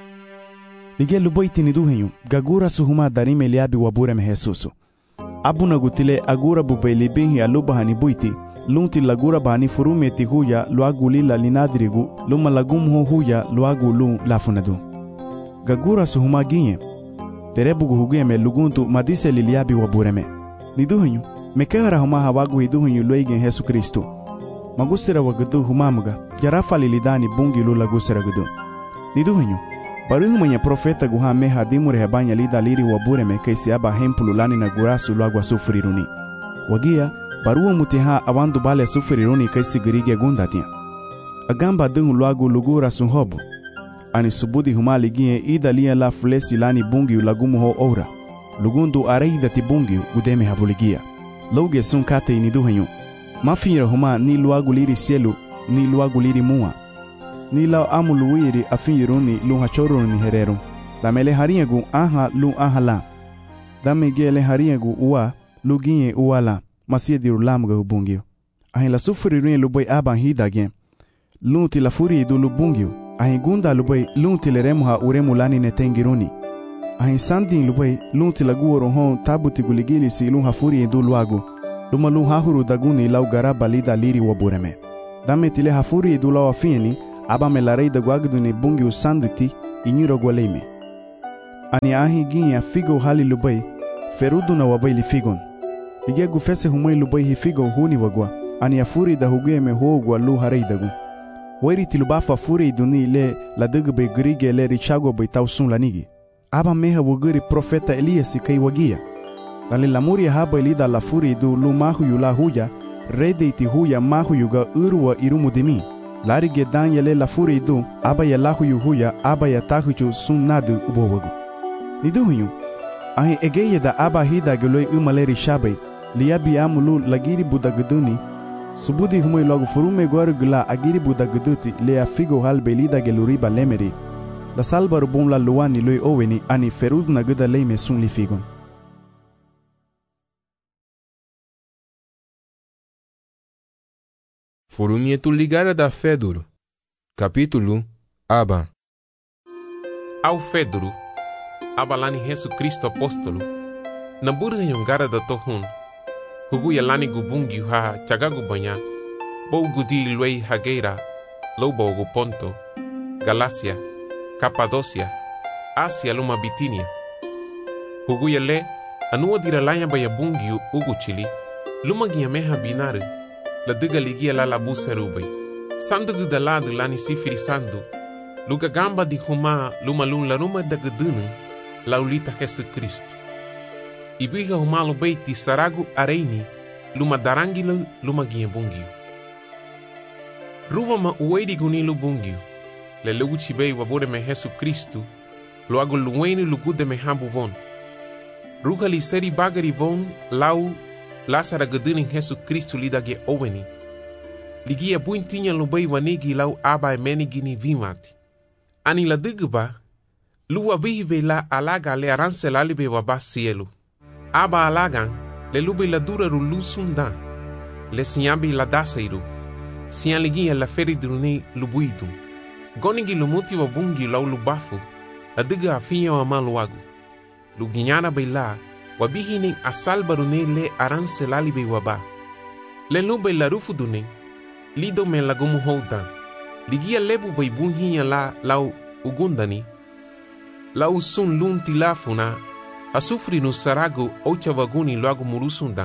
Lige lubaiti ni duhenyu, gagura suhuma darime liabi wabure me Jesusu. Abuna gutile agura bubeli binhi aluba hani buiti, lunti lagura bani furume ti huya luagu lila linadirigu, luma lagum huya luagu lu lafunadu. Gagura suhuma ginye, terebugu huguye me luguntu madise liliabi wabure me. Ni duhenyu, mekehara huma hawagu hiduhenyu luigen Jesu Kristu. Magusira wagadu humamuga, jarafa lilidani bungi lu lagusira gudu. Ni duhenyu, baruhu mwenye profeta guha meha dimure hebanya lida liri wabure me kaisi aba hempulu lani na gurasu luagwa sufuriruni. Wagia, baruhu mutiha awandu bale sufuriruni kaisi girige gundatia. Agamba dungu luagu lugura sunhobu. Ani subudi humali gie ida lia la fulesi lani bungiu lagumu ho ora. Lugundu areida ti bungiu gudeme habuligia. Loge sun kate iniduhenyu. Mafira huma ni luagu liri sielu, ni luagu liri mua. Ni lau amu luwiri afiniruni lu hachoruni hereru. Damele hariegu aha lu aha la. Dame gele hariegu uwa lu ginye uwa la. Masiediru lamga ubungio. Ahin la sufuriruni lubai aban hidage. Lunti la furi du lubungio. Ahin gunda lubai lunti le remuha uremu lani netengiruni. Ahin sandin lubai lunti la guoro hon tabuti guligili si lu hafuri du luagu. Luma lu hahuru daguni lau garaba lida liri wabureme. Dame tile hafuri du lau afieni aba me la rei da guagduni bungi usanditi inyuro gwaleime. Ani ahi ginya figo hali lubai, ferudu na wabai li figon. Ligia gufese humai lubai hi figo huni wagwa, ani afuri da hugue me huogwa lu harei dagu. Wairi tilubafa furi iduni le la dugu bai grige le richago bai tausun lanigi. Aba meha wuguri profeta Elias kai wagia. Dali lamuri haba ilida la furi du lu mahu yula huya, rede iti huya mahu yuga urwa irumu dimi. Lari gedan yale la furi du, aba ya lahu yu huya, aba ya tahuju sun nadu ubo wagu. Nidu hunyu, ahi egeye da aba hida geloi umaleri shabai, liabi amulu lagiri budaguduni, subudi humoi logo furume gwaru gula agiri budaguduti lea figo halbe lida geluriba lemeri, la salbaru bom la luani loi oweni ani ferud na guda leime sun li figon. Forunieto ligara da Fedoro. Capítulo Aba. Ao Fedoro, abalani Jesu Cristo apóstolo, na burga yongara da tohun, hugu yalani gubungi ha chagagu banya, bou gudi luei hageira, loubo Ponto, Galácia, Capadócia, Ásia luma Bitínia. Hugu yale, anua diralanya baya bungi ugu chili, luma giameha binare, la diga ligia la busa rubai. Sandu da lado lani sifiri sandu, luga gamba di huma luma lun la ruma da gudunun, la ulita Jesu Cristo. Ibiga humalo beiti saragu areini, luma darangilo luma gia bungiu. Ruba ma uedi gunilu bungiu, le lugu chibei wabore me Jesu Cristo, lo ago luweni lugude me hambu von. Ruga li seri bagari von, lau Lásara gudunin Jesu Cristo lidage oweni. Ligia buintinya lubei wanigi lau aba emenigi ni vimati. Ani la digba, luwa vihive la alaga le aranse lalibe waba sielu. Aba alagan, le lube la dura rulu sundan. Le sinyambi la daseiru. Sian ligia la feridrune lubuidu. Gonigi lumuti wabungi lau lubafu, la diga afinya wa maluagu. Luginyana beila, wabihinin asal barune le aranse lalibe waba. Le lube la rufu dunin, lido me lagumu houdan. Ligia lebu baibunhinya la lau ugundani. Lau sun lun tilafuna, asufri no sarago ocha waguni loago murusundan.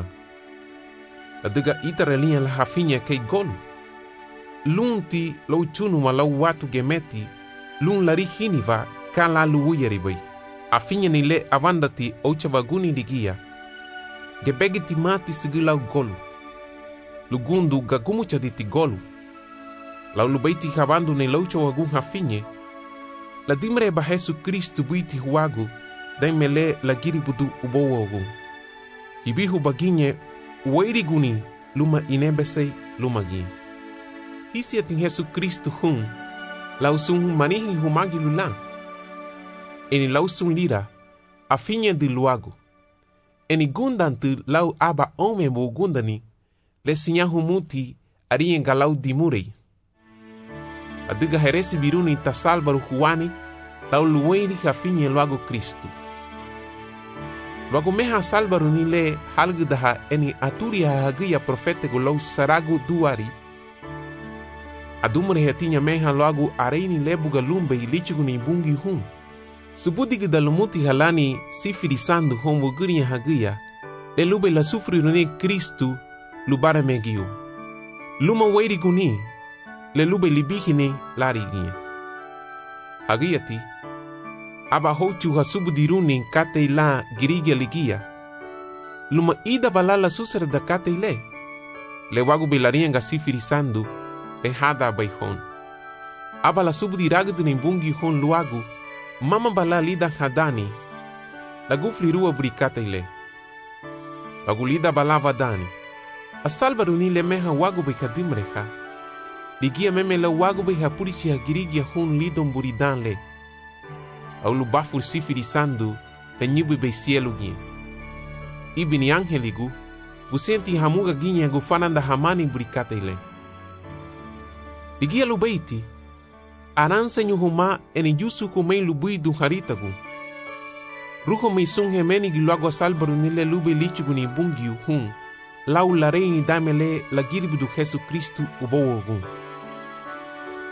La diga itaralinha la hafinya kei golu. Lun ti lau chunu ma lau watu gemeti, lun lari hiniva kan la luuyaribai. Afinya ni le avandati ocha waguni ligia. Gebegiti mati sigilau golu. Lugundu gagumu chaditi golu. Lau lubaiti habandu ni laucha wagun hafinye. La dimre ba Jesu Cristo buiti huagu. Daimele la giribudu ubowa wagun. Hibihu baginye uwairi guni luma inebesei luma gin. Hisi atin Jesu Cristo hun. Lau sun manihi humagi lulan. Eni lau sun lira, afinha de luago. Eni gundantu lau aba ome mo gundani, le sinyahu muti arien galau dimurei. Adiga heresi biruni tasalbaru huani, lau luweni afinha luago Cristo. Luago meha salbaru ni le halgudaha eni aturia hagia profetego lau sarago duari. Adumre hetinha meha luago areini lebuga lumbe ilichigu ni bungi hun. Subudig da lumuti halani sifirisando homo guria hagia, le lube la sufri rune Cristo lubara megiu. Luma wairi guni, le lube libihine larigia. Hagiati, aba hochu hasubudiruni kate la girigia ligia. Luma ida balala susar da kate le wagu belarianga sifirisando, le hada baihon. Aba la subudiragdu nimbungi hon luagu, mama bala lida hadani, la gufli rua bricata ile. Bagulida bala vadani. Asalbaru ni le meha wagu be kadimreha. Ligia meme la wagu be hapurichi hagirigia hun lidon buridan le. Aulu bafur sifiri sandu, le nyibu be cielo gien. Ibini angeligu, busenti hamuga ginya gufananda hamani bricata ile. Ligia lubeiti, aranse nyuhuma eni yusu kumei lubui du haritagu. Ruho mei sunghe meni giluago salbaru nile lube lichigu ni bungiu hun, lau la reini damele la giribu du Jesu Cristo ubowogun.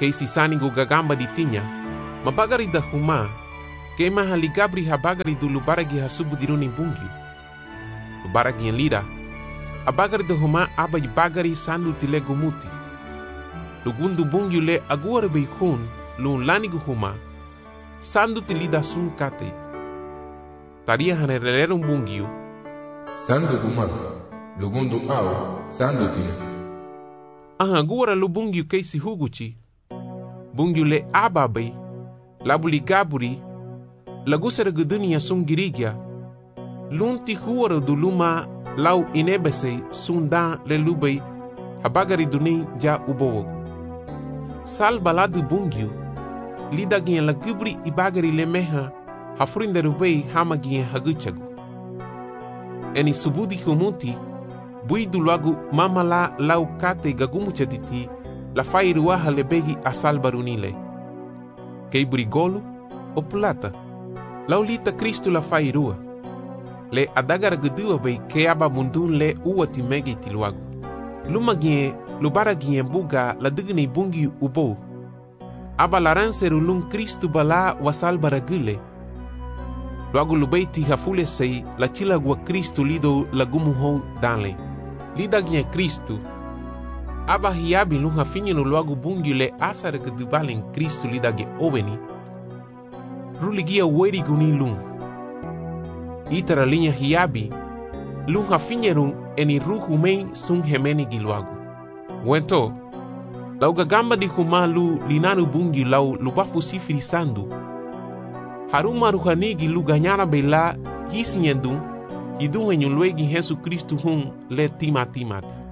keisi sanigu gagamba di tinya, mabagari da huma, kei mahali gabri habagari du lubaragi hasubu diruni bungyu. Lubaragi yang lira, abagari da huma abai bagari sandu tile gumuti. Lugundu bungyu le aguar beikun, lun lanigu huma, sandu tilida sun kate. Taria hanerelerum bungyu, sandu huma, lugundu au, sandu tile. Aguara lu bungyu keisi huguchi, bungyu le ababai, labuli gaburi, lagusara gudunia sun girigya, lunti huara du luma lau inebese sundan le lubei, habagari duni ja ubowogu. Sal baladu bungyu, lidagien la gubri ibagari le meha, hafurinde rubei hamagien haguchagu. Eni subudi humuti, bui du lagu mamala lau kate gagumuchatiti, la fairuaha le begi asal barunile. Kei brigolo o plata, lau lita Cristo la fairua. Le adagara gudua bei ke aba mundun le uati megi tiluagu. Lumagien, lubaragien buga la digni bungi ubo. Aba laranseru lun Cristo bala wasal baragule. Luagu lubeiti hafule sei la chilagua Cristo lido lagumuho danle. Lidagien Cristo. Aba hiabi lun hafinyo luagu bungi le asara gudubalen Cristo lidagien oveni. Ruligia weri guni lun. Itara linha hiabi, lun hafinyerum eni ruhu mei sun hemeni giluagu. Wento, lau gagamba di humalu linanu bungi lau lubafu sifiri sandu. Haruma ruhanigi lu ganyana bela hisinyendun, hidun enyulwegi Yesu Kristu hun le timati.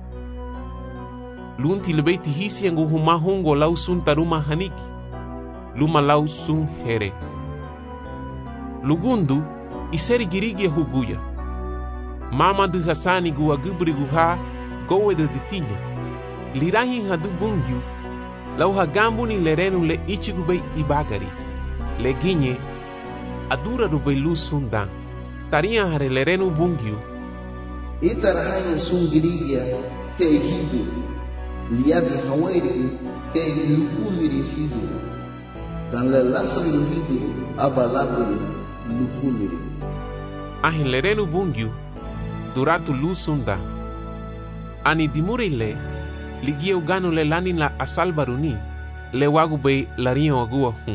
Lunti lebeiti hisiengu huma hungo lau sun taruma haniki, luma lau sun here. Lugundu, iseri girigia huguya. Mama du hasani gu agubri guha gowe de ditinya. Lirahi hadu bungyu, lau hagambu ni lerenu le ichigubei ibagari. Le ginye, adura rubei lu sundan. Taria hare lerenu bungyu. Itarahayan sun girigia te hidu. Liabi hawairi te lufumiri hidu. Dan le lasari hidu abalaburi lufumiri. Ahin lerenu bungyu, duratu lusunda. Ani dimurile, ligia ugano le lanin la asal baruni, le wagube larian agua hun.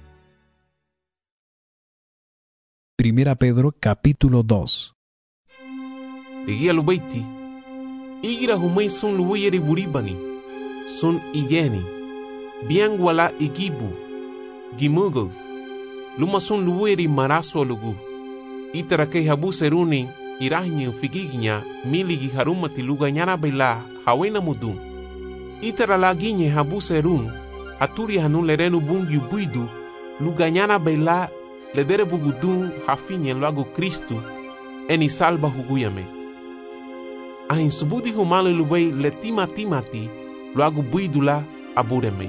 Primera Pedro capítulo 2. Ligia lubeiti, igira humei sun luweyeri buribani, sun igeni, biangwala igibu, gimugo, luma sun luweyeri maraswa lugu. Itara kei habu seruni irahinyu figiginya miligi haruma tiluga nyana bela hawena mudun. Itara laginye habu serun aturi hanun lerenu bungyu buidu luga nyana bela ledere bugudun hafinye lago Kristu eni salba huguyame. Ahin subudi humale lubei le timati lago buidu la abureme.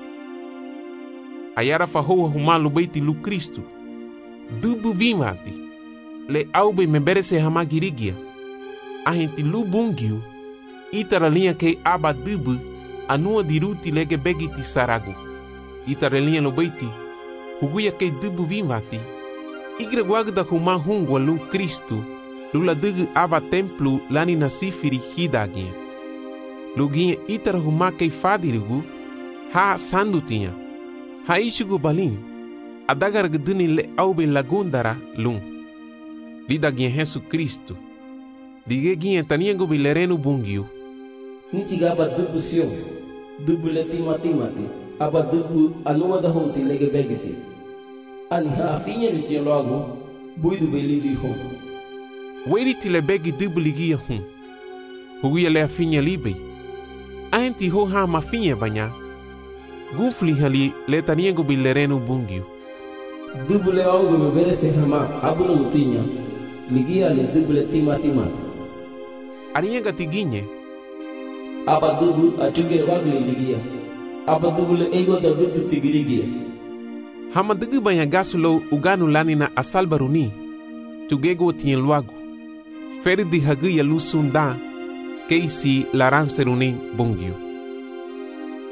Ayara fahoa humalu beiti lu Kristu dubu vimati. Le aube memberese hama girigia. Ahenti lu bungyu, itara linha ke aba dubu, anua diruti lege begiti saragu. Itara linha lo beiti, huguya ke dubu vimati. Igre guagda huma hungwa lu Kristu, lula dugu aba templu lani nasifiri hidagia. Luginha itara huma ke fadirigu, ha sandutinha. Ha ishugu balin, adagar gduni le aube lagundara lun. Lidagien Yesu Kristu. Digegien taniengo bilerenu bungyu. Nichiga aba dubu sio. Dubu le timati. Aba dubu anua da honti lege begiti. Ani hafinye litio logo. Buidu belidi hon. Weri ti le begi dubu ligia hun. Huguya le afinye libe. Aenti ho ha mafinye banya. Gufli hali le taniengo bilerenu bungyu. Dubu le augo me verese hama abuno mutinya. Ligia le duble timati. Arienga tiginye. Aba dubu achuge wagle ligia. Aba dubu le ego da vidu tigirigia. Hama dugu banya gasulo uganu lanina asal baruni. Tugego tien luagu. Ferdi hagu ya lusundan. Keisi laranserunin bungyu.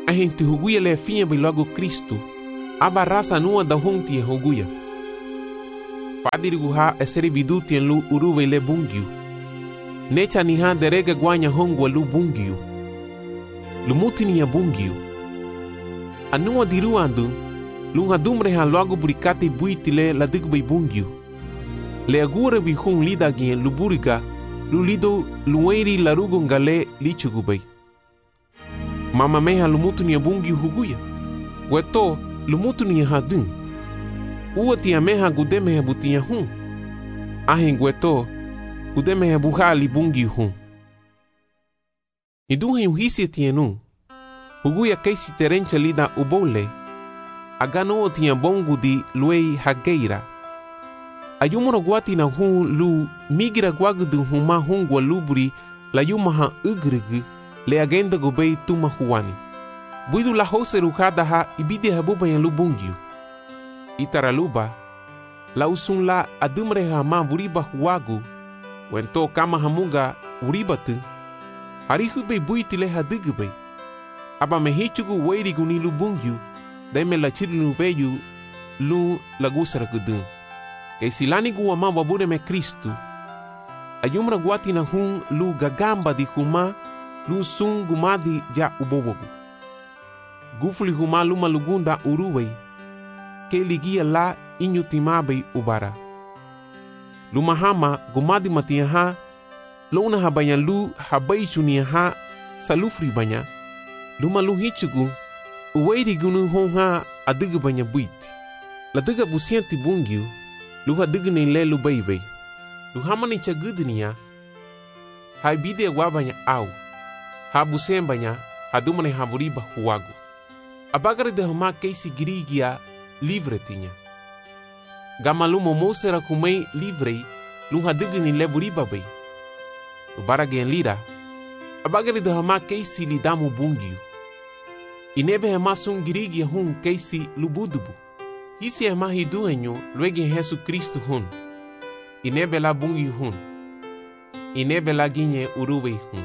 A gente huguia le finha bai logo Cristo. Aba raça nua da honti e huguia. Fadirigu ha e seribiduti en lu uruwe le bungiu. Necha ni ha derega guanya hongwa lu bungiu. Lumutini ya bungiu. Anua diruandu, lu hadumre ha logo burikate buiti le la digbai bungiu. Le agure bi hun lida gien lu buriga, lu lido lueri larugo ngale lichugubai. Mama meha lumutini ya bungiu huguya. Weto lumutini ya hadun. Ua tia meha gudeme he butia hun. Ahen weto gudeme he buhali bungiu hun. Idunhe uhisi tienu. Huguya keisi terencha lida ubole. Agano tia bongu di luei hageira. Ayumoro guati na hun lu migira guagudu huma hungwa luburi la yumaha ugrigi le agenda gobei tuma huani. Buidu la hose rukada ha ibidi habuba yan lubungiu. Itaraluba, la usun la adumre ha ma vuriba huagu, wento kama hamunga uribatu, harihube buitile hadugube. Aba mehichugu weirigu ni lubungiu, daime la chirinu veyu lu lagusara gudun. Kaisilani guwa ma wabure me Kristu, ayumra guati na hun lu gagamba di huma, lu sun gumadi ja ubobogu. Gufuli huma luma lugunda uruwei, ke ligia la inyutimabe ubara. Lumahama gumadi matiaha, luna habayan lu habai chuniaha salufri banya. Luma lu hichugu, uweiri gunu honha adiga banya buiti. La diga busianti bungiu, lu hadiga ni lelu baibei. Lu hamani chagudnia, haibide wabanya au. Ha busem banya, hadumane haburiba huagu. Abagare de hama keisi girigia livre tinha. Gamalumo mosera kumei livrei, lu hadiga ni leburiba bei. Lu baragen lira, abagare de hama keisi lidamu bungiu. Inebe hama sun girigia hun keisi lubudubu. Hisi hama hiduenyo luege Jesu Kristu hun. Inebe la bungiu hun. Inebe la ginye uruwei hun.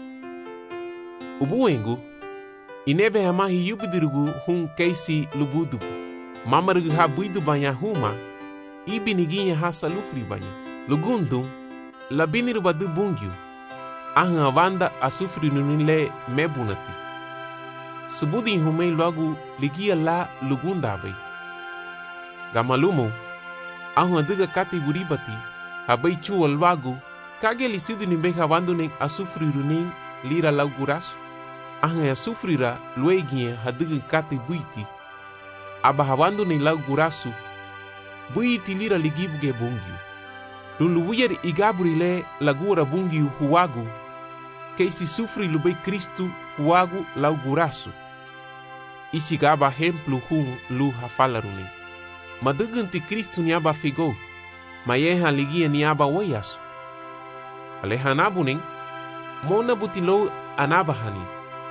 Ubuengu, inebe hama hiyubidirugu hun keisi lubudubu. Mamarigu ha buidu banya huma, ibi niginye ha salufri banya. Lugundu, labiniru badu bungiu. Ahan avanda asufri nunile mebunati. Subudi humei logo ligia la lugunda bai. Gamalumo, ahan adiga kati buribati, habai chuwa lwagu, kage lisidu nimbe havandu nek asufri runing lira laugurasu. Ahan asufrira luegie hadiga kati buiti, aba havandu ne laugurasu, buiti lira ligibuge bungiu. Luluwuyer igaburile lagura bungiu huwagu, keisi sufri lubei Kristu huwagu laugurasu. Ichigaba hemplu hun lu hafalaruni. Madugunti Kristu niaba figo, mayeha ligia niaba wayasu. Alehanabuning, mona butilo anabahani.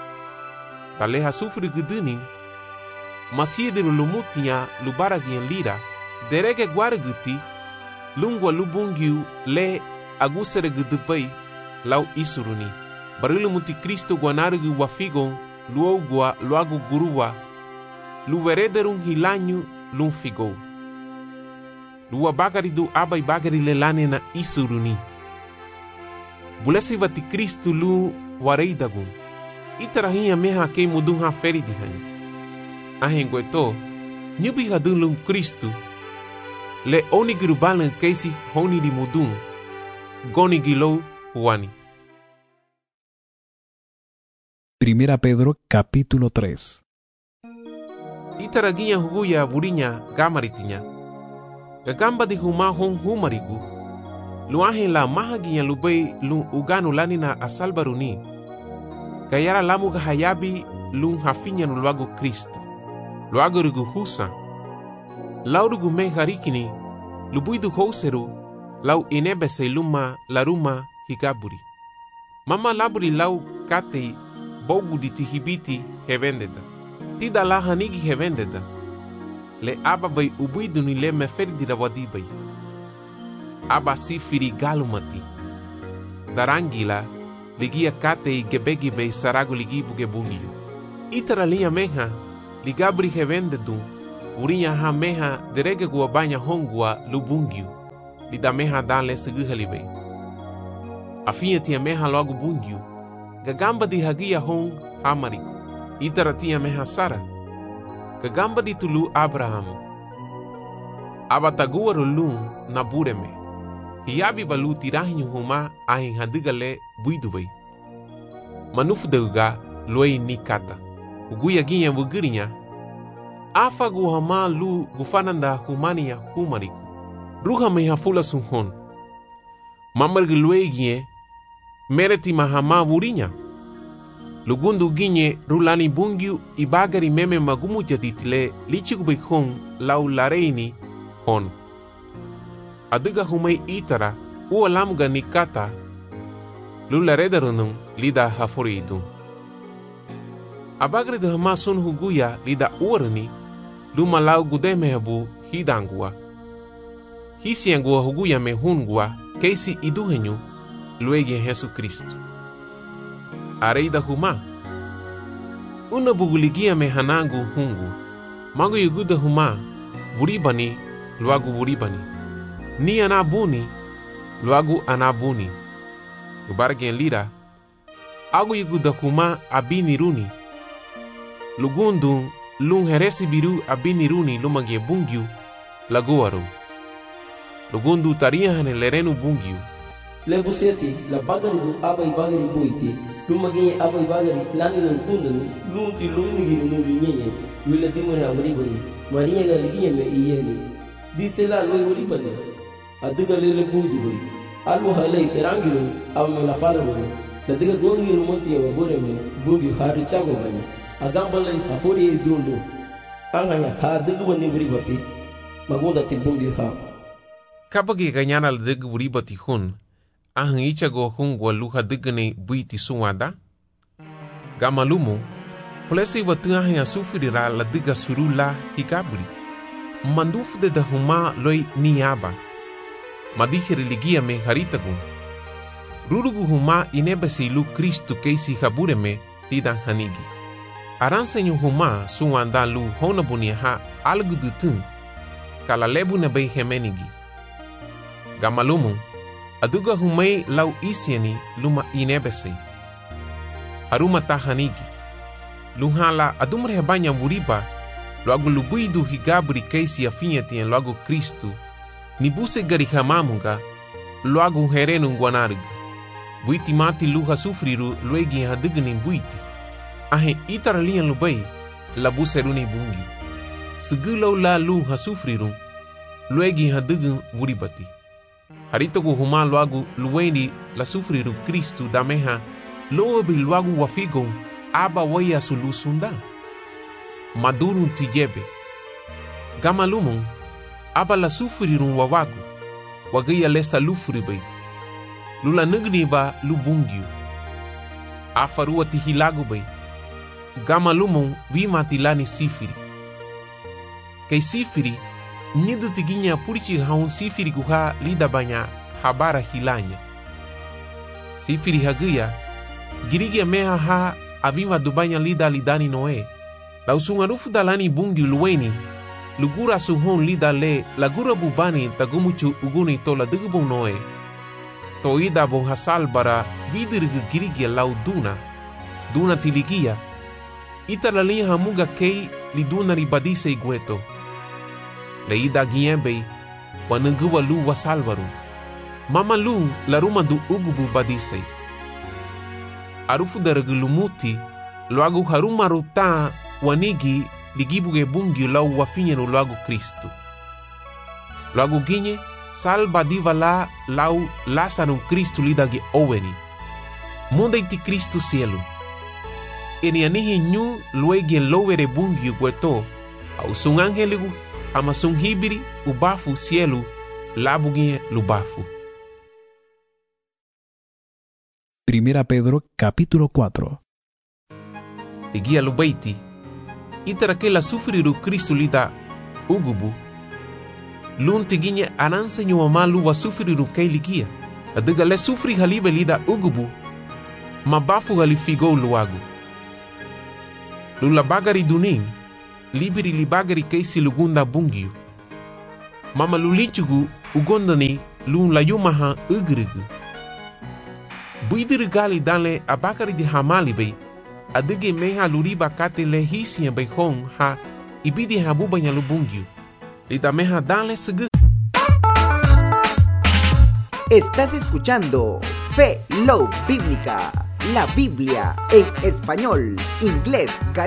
Taleha sufri guduning, masiediru lumutinya lubaragian lira, derege guaraguti, lungwa lubungiu le agusere gudubai lau isuruni. Barilu muti Kristo guanarugu wafigon, luogua luagu guruwa, luverederun hilanyu lumfigo. Lua bagari du abai bagari lelane na isuruni. Bulesi vati Kristo lu wareidagun. Itarahinha meha kei mudun ha feridi hanyi. Ahengueto, nyubi hadun lum Kristo, le onigiru balan keisi honi di mudun, goni gilo huani. Primera Pedro capítulo 3. Itaraginya huguya burinya gamaritinya. Gagamba di huma hon humarigu. Luahen la mahaginya lubei lu uganu lanina asalbaruni. Gayara lamu gahayabi lu hafinya nuluago Kristo. Luago rugu husa. Laurugu me harikini. Lubuidu houseru. Lau inebese luma laruma higaburi. Mama laburi lau katei bogu di tihibiti hevendeda. Tida la hanigi hevendeda. Le aba bai ubuidu ni le meferdi da wadibai. Aba sifiri galumati. Darangila ligia katei gebegi bei saragu ligibu gebungiu. itara linha meha ligabri hevende du urinya ha meha derege gua banya hongua lubungyu lida meha dale seguhalibei afinha tia meha logo bungyu gagamba di hagia hong hamariku itara tia meha Sara gagamba di tulu Abraham abatagua rulun na bureme hiabi balu tirahinyu huma ahin hadigale buidubei manufdeuga luei nikata uguya ginha bugirinya afa guhama lu gufananda humania humariku ruha meha fula sunhon mamargi luei ginhe mereti mahama burinya lugundu ginhe rulani bungyu ibagari meme magumu jaditile lichigubei hon lau lareini hon adiga humei itara ualamuga nikata lularedarunung lida hafuridu abagre de hama sun huguya lida uarani luma lau gudemehabu hidangua hisiangua huguya mehungua keisi iduhenyu luegi Yesu Kristo areida huma una buguligia mehanangu hungu magu yuguda huma vuribani luagu vuribani ni anabuni luagu anabuni ubargen lira agu yuguda huma abini runi lugundu lung heresi biru abini runi lumagie bungyu laguaru lugundu taria hane lerenu bungyu lebuseti la bagari du abai bagari buiti lumagi abai bagari lani nan kundani lunti lungi lungi nyenye wila dimore abribani maria galigi me iyeni dice la lo uribani adiga lele buji bui alwo halai terangiru amme la falamo la diga gongi lumonti wa boreme bugi hari chago bani agambalai afori dundu anganya ha diga bani uribati magoda tibungi ha kabagi ganyana la diga uribati hun ahang ichago hungwa luha digane buiti suwada gamalumu flesi watu ahang asufirira la diga surula higabri mandufu de dahuma loi niaba madihiri ligia me haritagun rurugu huma inebesi lu Kristu keisi habureme tidan hanigi aransenyu huma suwanda lu honabunia ha algudutun kala lebu na bei hemenigi gamalumu aduga humei lau isieni luma inebesei haruma tahanigi luhala adumre banya muriba loagu lubuidu higabri keisi afinha tien loagu Kristu nibuse garihamamunga loagu herenu guanarg buiti mati luha sufriru luegi hadigni buiti ahe itaralian lubai labuseruni bungi segulau la luha sufriru luegi hadign muribati haritogu huma loagu luweni la sufriru Kristu dameha loabi loagu wafigon aba waya sulusunda madurun tijebe gamalumun aba la sufriru wawagu wagaya lesa lufribai lula nigni ba lubungyu afarua tihilagu bai gamalumun vima tilani sifiri kay sifiri nidu tiginya purichi haun sifiri guha lida banya habara hilanya sifiri hagia girigia meha ha avima dubanya lida lidani noe la usungarufu dalani bungi luweni lugura suhon lida le lagura bubani tagumuchu uguni tola digubun noe toida bon hasal bara vidirgu girigia lau duna tiligia italaliha hamuga kei liduna ribadise igueto leida giembei wanunguwa lu wasalvaru mama lu laruma du ugubu badisei arufu daragulumuti loagu haruma ruta wanigi ligibuge bungi lau wafinyenu loagu Kristu loagu ginye salba diva la lau lasanum Kristu lidagi oweni munda iti Kristu cielo eni anihi nyu luegi en lowere bungi ugueto au sun angeligu ama sun hibiri ubafu cielo labugie lubafu. Primera Pedro capítulo 4. Ligia lubaiti itara que la sufriru Kristu lida ugubu lun tiginya ananse nyu amalu wa sufriru kay ligia adiga le sufri halibe lida ugubu mabafu halifigo luagu Lun la bagari duning, libiri li bagari kaisi lugunda bungyu. Mama lulichugu ugondani lun la yumaha ugrigu. Buidiri gali danle abakari di hamali bay, adege meha luriba kate le hisi bay hong ha ibidi habubanya lubungyu. Lida meha danle segu. Estás escuchando Fe Love Bíblica, la Biblia en español, inglés,